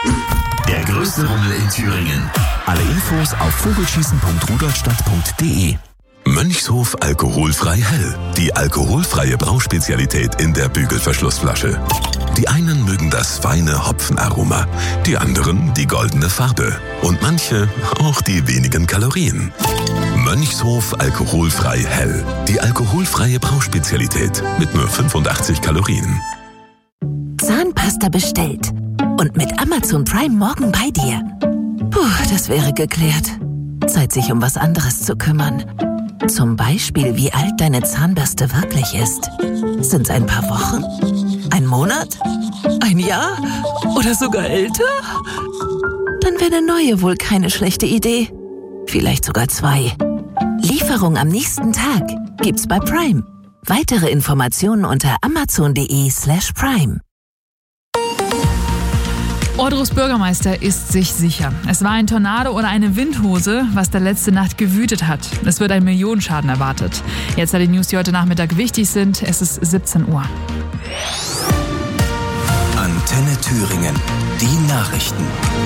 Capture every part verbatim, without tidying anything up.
Der größte Rummel in Thüringen. Alle Infos auf vogelschießen punkt rudolstadt punkt de. Mönchshof alkoholfrei hell. Die alkoholfreie Brauspezialität in der Bügelverschlussflasche. Die einen mögen das feine Hopfenaroma, die anderen die goldene Farbe und manche auch die wenigen Kalorien. Mönchshof alkoholfrei hell. Die alkoholfreie Brauspezialität mit nur fünfundachtzig Kalorien. Zahnpasta bestellt und mit Amazon Prime morgen bei dir. Puh, das wäre geklärt. Zeit, sich um was anderes zu kümmern. Zum Beispiel, wie alt deine Zahnbürste wirklich ist. Sind's ein paar Wochen? Ein Monat? Ein Jahr? Oder sogar älter? Dann wäre eine neue wohl keine schlechte Idee. Vielleicht sogar zwei. Lieferung am nächsten Tag gibt's bei Prime. Weitere Informationen unter amazon.de slash prime. Ohrdrufs Bürgermeister ist sich sicher. Es war ein Tornado oder eine Windhose, was da letzte Nacht gewütet hat. Es wird ein Millionenschaden erwartet. Jetzt die News, die heute Nachmittag wichtig sind. Es ist siebzehn Uhr. Antenne Thüringen. Die Nachrichten.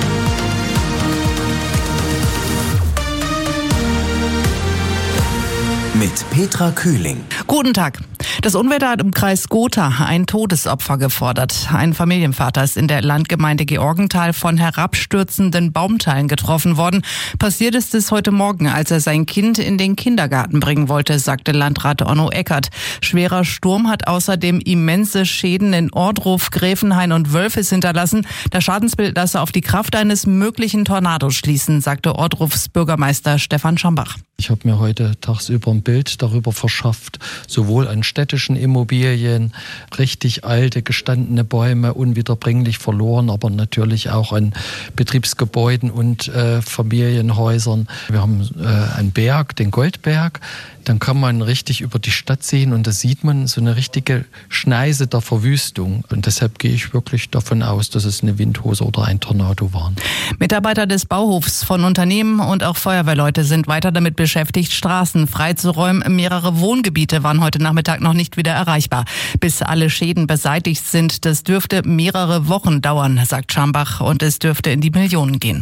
Mit Petra Kühling. Guten Tag. Das Unwetter hat im Kreis Gotha ein Todesopfer gefordert. Ein Familienvater ist in der Landgemeinde Georgenthal von herabstürzenden Baumteilen getroffen worden. Passiert ist es heute Morgen, als er sein Kind in den Kindergarten bringen wollte, sagte Landrat Onno Eckert. Schwerer Sturm hat außerdem immense Schäden in Ohrdruf, Gräfenhain und Wölfis hinterlassen. Das Schadensbild lasse auf die Kraft eines möglichen Tornados schließen, sagte Ohrdrufs Bürgermeister Stefan Schambach. Ich habe mir heute tagsüber ein Bild darüber verschafft, sowohl an städtischen Immobilien, richtig alte, gestandene Bäume, unwiederbringlich verloren, aber natürlich auch an Betriebsgebäuden und äh, Familienhäusern. Wir haben äh, einen Berg, den Goldberg. Dann kann man richtig über die Stadt sehen und da sieht man so eine richtige Schneise der Verwüstung. Und deshalb gehe ich wirklich davon aus, dass es eine Windhose oder ein Tornado waren. Mitarbeiter des Bauhofs von Unternehmen und auch Feuerwehrleute sind weiter damit beschäftigt, Straßen freizuräumen. Mehrere Wohngebiete waren heute Nachmittag noch nicht wieder erreichbar. Bis alle Schäden beseitigt sind, das dürfte mehrere Wochen dauern, sagt Schambach, und es dürfte in die Millionen gehen.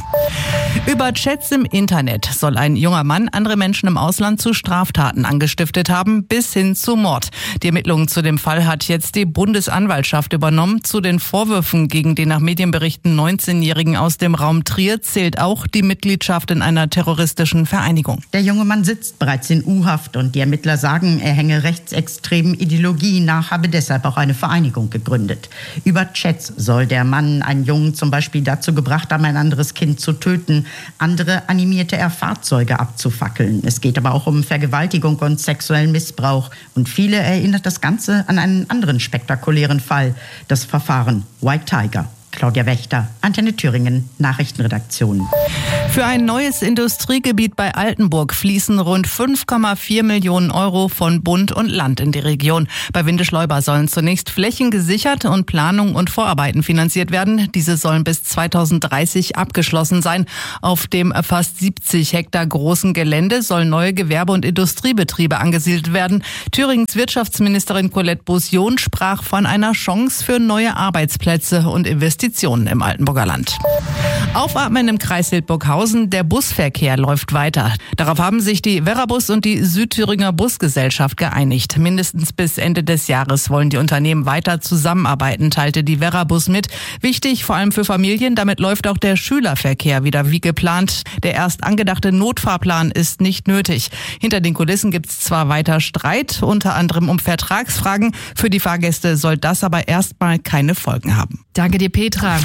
Über Chats im Internet soll ein junger Mann andere Menschen im Ausland zu Straftaten angestiftet haben, bis hin zu Mord. Die Ermittlungen zu dem Fall hat jetzt die Bundesanwaltschaft übernommen. Zu den Vorwürfen gegen den nach Medienberichten neunzehnjährigen aus dem Raum Trier zählt auch die Mitgliedschaft in einer terroristischen Vereinigung. Der junge Mann sitzt bereits in U-Haft und die Ermittler sagen, er hänge rechtsextremen Ideologien nach, habe deshalb auch eine Vereinigung gegründet. Über Chats soll der Mann einen Jungen zum Beispiel dazu gebracht haben, ein anderes Kind zu töten. Andere animierte er, Fahrzeuge abzufackeln. Es geht aber auch um Vergewaltigung und sexuellen Missbrauch. Und viele erinnert das Ganze an einen anderen spektakulären Fall, das Verfahren White Tiger. Claudia Wächter, Antenne Thüringen, Nachrichtenredaktion. Für ein neues Industriegebiet bei Altenburg fließen rund fünf Komma vier Millionen Euro von Bund und Land in die Region. Bei Windischleuber sollen zunächst Flächen gesichert und Planung und Vorarbeiten finanziert werden. Diese sollen bis zweitausenddreißig abgeschlossen sein. Auf dem fast siebzig Hektar großen Gelände sollen neue Gewerbe- und Industriebetriebe angesiedelt werden. Thüringens Wirtschaftsministerin Colette Beausion sprach von einer Chance für neue Arbeitsplätze und Investitionen im Altenburger Land. Aufatmen im Kreis Hildburghausen. Der Busverkehr läuft weiter. Darauf haben sich die Verrabus und die Südthüringer Busgesellschaft geeinigt. Mindestens bis Ende des Jahres wollen die Unternehmen weiter zusammenarbeiten, teilte die Verrabus mit. Wichtig, vor allem für Familien, damit läuft auch der Schülerverkehr wieder wie geplant. Der erst angedachte Notfahrplan ist nicht nötig. Hinter den Kulissen gibt es zwar weiter Streit, unter anderem um Vertragsfragen. Für die Fahrgäste soll das aber erstmal keine Folgen haben. Danke dir, Petra.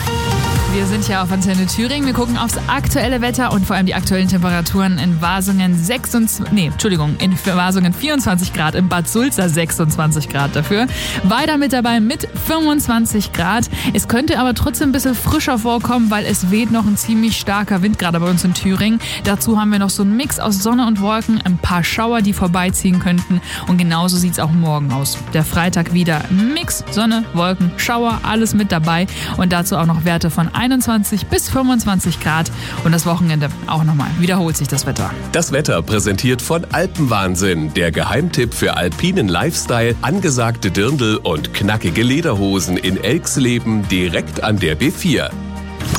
Wir sind ja auf Antenne Thüringen. Wir gucken aufs aktuelle Wetter und vor allem die aktuellen Temperaturen in Wasungen sechsundzwanzig, nee, Entschuldigung, in Wasungen vierundzwanzig Grad, in Bad Sulza sechsundzwanzig Grad dafür. Weiter mit dabei mit fünfundzwanzig Grad. Es könnte aber trotzdem ein bisschen frischer vorkommen, weil es weht noch ein ziemlich starker Wind gerade bei uns in Thüringen. Dazu haben wir noch so einen Mix aus Sonne und Wolken, ein paar Schauer, die vorbeiziehen könnten, und genauso sieht es auch morgen aus. Der Freitag wieder Mix, Sonne, Wolken, Schauer, alles mit dabei und dazu auch noch Werte von einundzwanzig bis fünfundzwanzig Grad und das Wochenende auch nochmal wiederholt sich das Wetter. Das Wetter präsentiert von Alpenwahnsinn, der Geheimtipp für alpinen Lifestyle, angesagte Dirndl und knackige Lederhosen in Elxleben direkt an der B vier.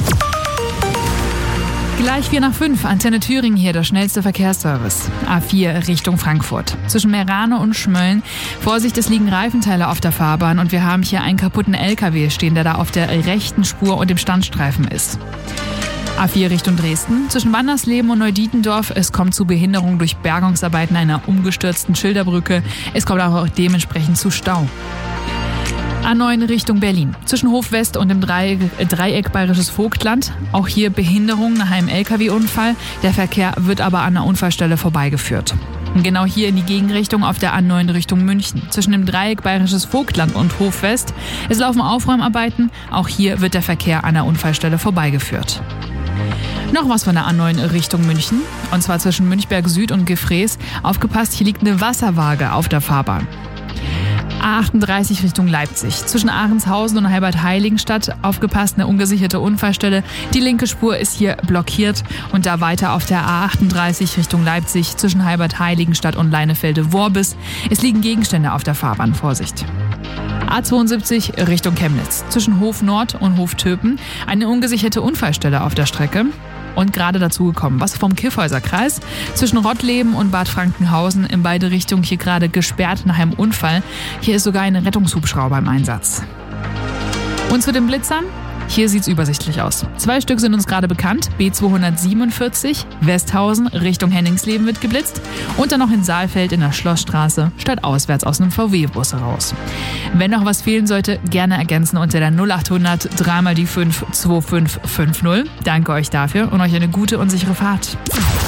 Gleich vier nach fünf, Antenne Thüringen hier, der schnellste Verkehrsservice. A vier Richtung Frankfurt. Zwischen Meerane und Schmölln. Vorsicht, es liegen Reifenteile auf der Fahrbahn und wir haben hier einen kaputten L K W stehen, der da auf der rechten Spur und dem Standstreifen ist. A vier Richtung Dresden. Zwischen Wandersleben und Neudietendorf. Es kommt zu Behinderung durch Bergungsarbeiten einer umgestürzten Schilderbrücke. Es kommt auch dementsprechend zu Stau. A neun Richtung Berlin. Zwischen Hof West und dem Dreieck, Dreieck Bayerisches Vogtland. Auch hier Behinderung nach einem L K W-Unfall. Der Verkehr wird aber an der Unfallstelle vorbeigeführt. Und genau hier in die Gegenrichtung auf der A neun Richtung München. Zwischen dem Dreieck Bayerisches Vogtland und Hof West. Es laufen Aufräumarbeiten. Auch hier wird der Verkehr an der Unfallstelle vorbeigeführt. Noch was von der A neun Richtung München. Und zwar zwischen Münchberg Süd und Gefrees. Aufgepasst, hier liegt eine Wasserwaage auf der Fahrbahn. A achtunddreißig Richtung Leipzig. Zwischen Ahrenshausen und Heilbad-Heiligenstadt. Aufgepasst, eine ungesicherte Unfallstelle. Die linke Spur ist hier blockiert. Und da weiter auf der A achtunddreißig Richtung Leipzig. Zwischen Heilbad-Heiligenstadt und Leinefelde-Worbis. Es liegen Gegenstände auf der Fahrbahn. Vorsicht. A zweiundsiebzig Richtung Chemnitz. Zwischen Hof Nord und Hof Töpen. Eine ungesicherte Unfallstelle auf der Strecke. Und gerade dazu gekommen, was vom Kyffhäuser Kreis. Zwischen Rottleben und Bad Frankenhausen in beide Richtungen hier gerade gesperrt nach einem Unfall. Hier ist sogar ein Rettungshubschrauber im Einsatz. Und zu den Blitzern? Hier sieht's übersichtlich aus. Zwei Stück sind uns gerade bekannt. B zweihundertsiebenundvierzig, Westhausen, Richtung Henningsleben wird geblitzt. Und dann noch in Saalfeld in der Schlossstraße, statt auswärts aus einem V W-Bus heraus. Wenn noch was fehlen sollte, gerne ergänzen unter der null achthundert drei mal die fünf zwei fünf fünf null. Danke euch dafür und euch eine gute und sichere Fahrt.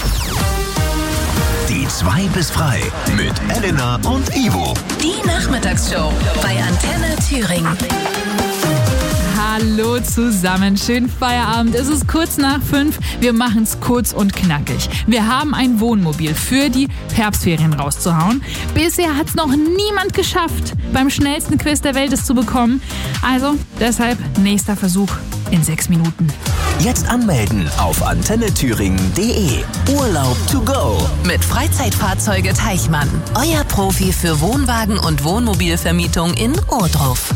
Die zwei bis frei mit Elena und Ivo. Die Nachmittagsshow bei Antenne Thüringen. Hallo zusammen, schönen Feierabend. Es ist kurz nach fünf. Wir machen es kurz und knackig. Wir haben ein Wohnmobil für die Herbstferien rauszuhauen. Bisher hat es noch niemand geschafft, beim schnellsten Quiz der Welt es zu bekommen. Also deshalb nächster Versuch in sechs Minuten. Jetzt anmelden auf antenne thüringen punkt de. Urlaub to go. Mit Freizeitfahrzeuge Teichmann. Euer Profi für Wohnwagen und Wohnmobilvermietung in Ohrdruf.